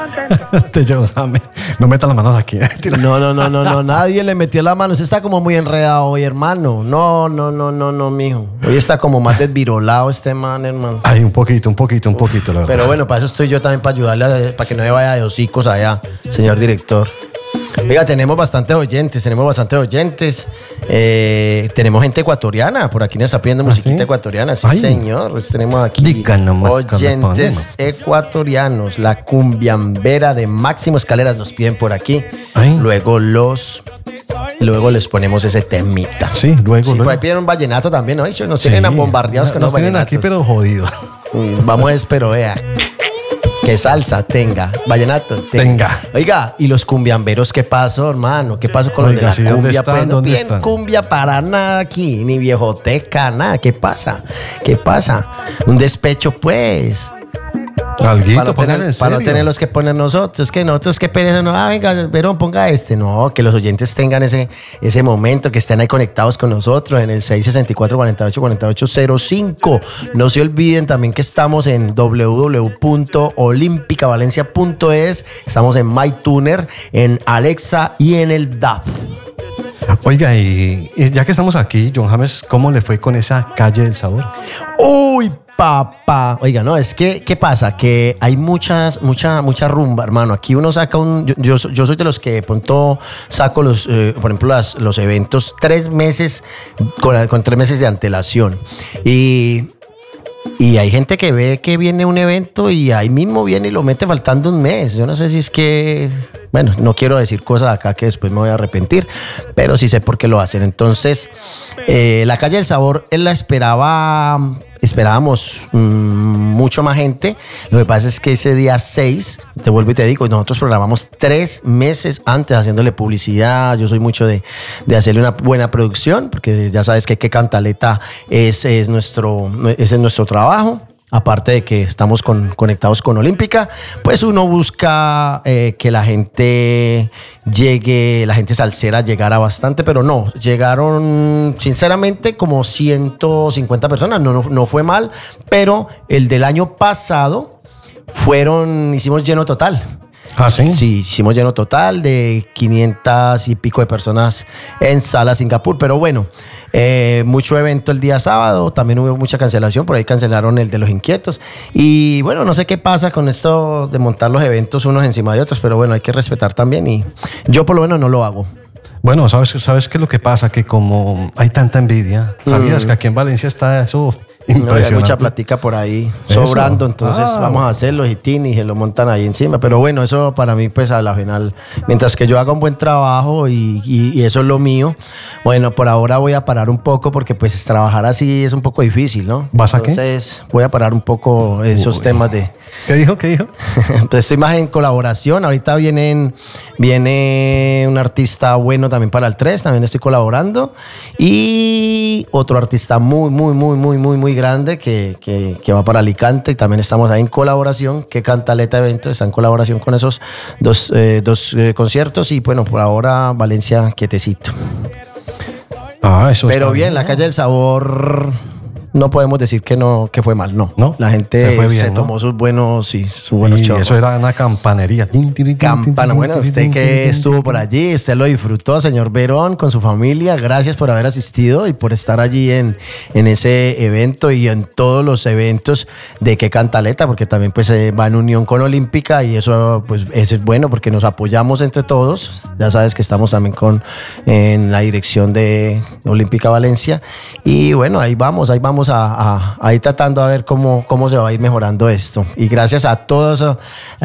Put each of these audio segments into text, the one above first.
John James. No meta las manos aquí. No, nadie le metió la mano. Usted está como muy enredado hoy, hermano. No, mijo. Hoy está como más desvirolado este man, hermano. Ay, un poquito, la verdad. Pero bueno, para eso estoy yo también, para ayudarle, para que no me vaya de hocicos allá, señor director. Oiga, tenemos bastantes oyentes. Tenemos gente ecuatoriana. Por aquí nos está pidiendo musiquita ecuatoriana. Sí, ay, señor. Pues tenemos aquí oyentes ecuatorianos. La cumbiambera de Máximo Escaleras nos piden por aquí. Ay. Luego les ponemos ese temita. Sí, luego. Por ahí piden un vallenato también, ¿no? Nos tienen bombardeados con los vallenatos. Nos tienen aquí, pero jodidos. Vamos, pero vea. Que salsa tenga, vallenato tenga. Oiga, ¿y los cumbiamberos qué pasó, hermano? ¿Qué pasó con los de la cumbia? Pues no piden cumbia para nada aquí, ni viejoteca, nada. ¿Qué pasa? Un despecho, pues. Alguito, para no tener los que poner nosotros, que nosotros que pereza, no, venga, Verón, ponga este. No, que los oyentes tengan ese momento, que estén ahí conectados con nosotros en el 664-48-4805. No se olviden también que estamos en www.olimpicavalencia.es, estamos en MyTuner, en Alexa y en el DAF. Oiga, y ya que estamos aquí, John James, ¿cómo le fue con esa Calle del Sabor? ¡Uy, papá! Oiga, no, es que, ¿qué pasa? Que hay mucha rumba, hermano. Aquí uno saca yo soy de los que de pronto saco por ejemplo, los eventos 3 meses, con 3 meses de antelación. Y hay gente que ve que viene un evento y ahí mismo viene y lo mete faltando un mes. Yo no sé si es que... Bueno, no quiero decir cosas acá que después me voy a arrepentir, pero sí sé por qué lo hacen. Entonces, la Calle del Sabor, él la esperábamos mucho más gente. Lo que pasa es que ese día 6, te vuelvo y te digo, nosotros programamos 3 meses antes haciéndole publicidad. Yo soy mucho de hacerle una buena producción, porque ya sabes que Cantaleta ese es nuestro trabajo. Aparte de que estamos conectados con Olímpica, pues uno busca que la gente llegue, la gente salsera llegara bastante, pero no, llegaron sinceramente como 150 personas, no fue mal, pero el del año pasado hicimos lleno total. ¿Ah, sí? Sí, hicimos lleno total de 500 y pico de personas en Sala Singapur, pero bueno, mucho evento el día sábado, también hubo mucha cancelación, por ahí cancelaron el de los Inquietos, y bueno, no sé qué pasa con esto de montar los eventos unos encima de otros, pero bueno, hay que respetar también, y yo por lo menos no lo hago. Bueno, ¿sabes qué es lo que pasa? Que como hay tanta envidia, ¿sabías que aquí en Valencia está eso? Impresionante. Hay mucha platica por ahí sobrando, entonces vamos a hacerlo y se lo montan ahí encima. Pero bueno, eso para mí, pues a la final, mientras que yo haga un buen trabajo y eso es lo mío, bueno, por ahora voy a parar un poco porque pues trabajar así es un poco difícil, ¿no? ¿Vas a qué? Entonces voy a parar un poco esos temas de... ¿Qué dijo? Pues estoy más en colaboración. Ahorita viene un artista bueno también para el 3, también estoy colaborando. Y otro artista muy grande que va para Alicante y también estamos ahí en colaboración, que Cantaleta Evento está en colaboración con esos dos conciertos y bueno, por ahora Valencia quietecito. Eso pero bien, la Calle del Sabor... No podemos decir que fue mal, no. La gente se tomó sus buenos shows. Eso era una campanería. Campana. Bueno, usted que estuvo por allí, usted lo disfrutó, señor Verón, con su familia. Gracias por haber asistido y por estar allí en ese evento y en todos los eventos de Que Cantaleta, porque también pues va en unión con Olímpica y eso pues es bueno porque nos apoyamos entre todos. Ya sabes que estamos también en la dirección de Olímpica Valencia y bueno, ahí vamos ahí tratando a ver cómo se va a ir mejorando esto. Y gracias a todos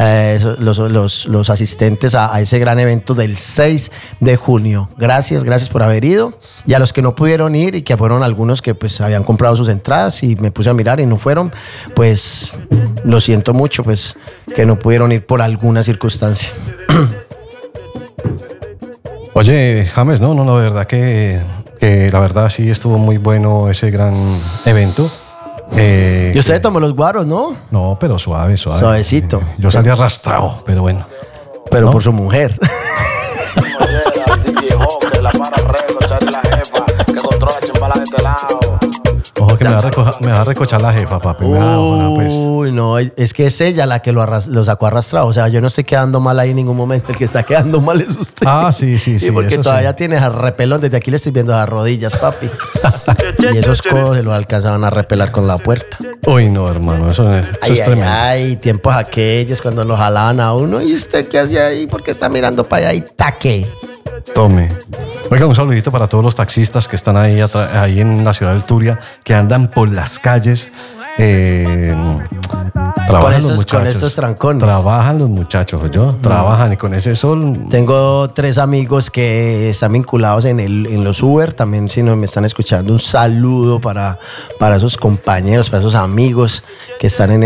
los asistentes a ese gran evento del 6 de junio. Gracias por haber ido. Y a los que no pudieron ir y que fueron algunos que pues habían comprado sus entradas y me puse a mirar y no fueron, pues lo siento mucho, pues que no pudieron ir por alguna circunstancia. Oye, James, no, de verdad que la verdad sí estuvo muy bueno ese gran evento. Y usted tomó los guaros, ¿no? No, pero suave. Suavecito. Yo salí arrastrado, pero bueno. Pero ¿no? Por su mujer. Ojo que me va a recochar la jefa, papi. Uy, no, es que es ella la que lo sacó arrastrado. O sea, yo no estoy quedando mal ahí en ningún momento. El que está quedando mal es usted. Sí. Sí, porque todavía tienes al repelón. Desde aquí le estoy viendo las rodillas, papi. Y esos codos se los alcanzaban a repelar con la puerta. Uy, no, hermano, eso es tremendo. Ay, tiempos aquellos cuando lo jalaban a uno. ¿Y usted qué hacía ahí? ¿Por qué está mirando para allá y taque? Tome. Oiga, un saludito para todos los taxistas que están ahí en la ciudad del Turia, que andan por las calles. Trabajan los muchachos. Con estos trancones. Trabajan los muchachos, trabajan y con ese sol. Tengo 3 amigos que están vinculados en los Uber. También, si no me están escuchando, un saludo para esos compañeros, para esos amigos que están en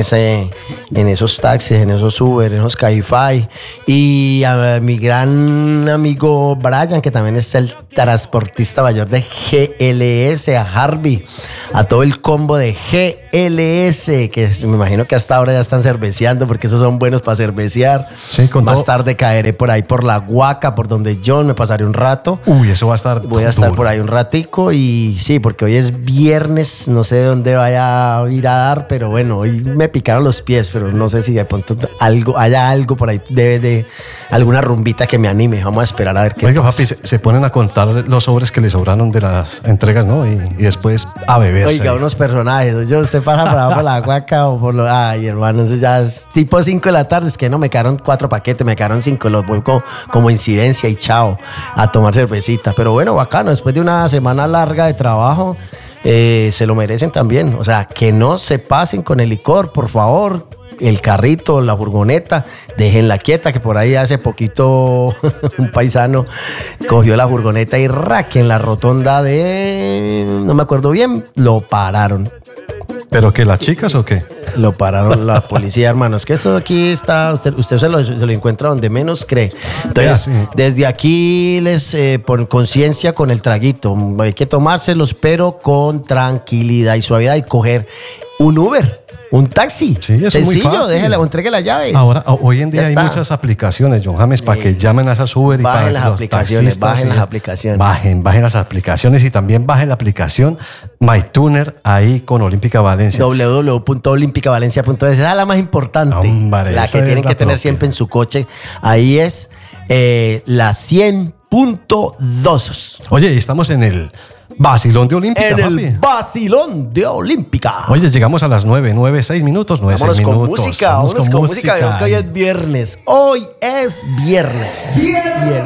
esos taxis, en esos Uber, en esos Cabify. Y a mi gran amigo Brian, que también es el transportista mayor de GLS, a Harvey, a todo el combo de GLS, que me imagino que hasta ahora ya están cerveceando, porque esos son buenos para cervecear. Sí, Más tarde caeré por ahí por la Huaca, por donde John, me pasaré un rato. Uy, eso va a estar Voy a estar por ahí un ratico y sí, porque hoy es viernes, no sé de dónde vaya a ir a dar, pero bueno, hoy me picaron los pies, pero no sé si de pronto haya algo por ahí, debe de alguna rumbita que me anime. Vamos a esperar a ver qué pasa. pasa. Papi, se ponen a contar los sobres que le sobraron de las entregas, ¿no? Y después a beberse. Oiga, unos personajes. Usted pasa por abajo por la Huaca o por lo... Ay, hermano, eso ya es tipo 5 de la tarde. Es que no, me quedaron 4 paquetes, me quedaron 5. Los voy como incidencia y chao, a tomar cervecita. Pero bueno, bacano. Después de una semana larga de trabajo, se lo merecen también. O sea, que no se pasen con el licor, por favor. El carrito, la furgoneta, déjenla quieta, que por ahí hace poquito un paisano cogió la furgoneta y en la rotonda no me acuerdo bien, lo pararon. ¿Pero qué, las chicas o qué? Lo pararon la policía, hermanos. Que esto aquí está, usted se lo encuentra donde menos cree. Entonces, desde aquí les por conciencia con el traguito. Hay que tomárselos, pero con tranquilidad y suavidad, y coger un Uber. Un taxi. Sí, eso sencillo, es muy fácil. Déjela o entregue las llaves. Ahora, hoy en día hay muchas aplicaciones, John James, para que llamen a esas Uber y para las aplicaciones, bajen las aplicaciones. Bajen las aplicaciones y también bajen la aplicación MyTuner ahí con Olímpica Valencia. www.olimpicavalencia.es. Esa es la más importante. Hombre, la que tienen que tener siempre en su coche. Ahí es la 100.2. Oye, y estamos en el Vacilón de Olímpica, En el Vacilón de Olímpica. Oye, llegamos a las 9:06 minutos. Vámonos con música. Vámonos con música. Hoy es viernes. Hoy es viernes.